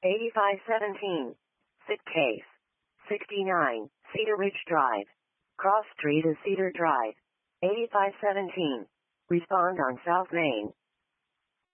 8517. Sit Case. 69, Cedar Ridge Drive. Cross Street is Cedar Drive. 8517. Respond on South Main.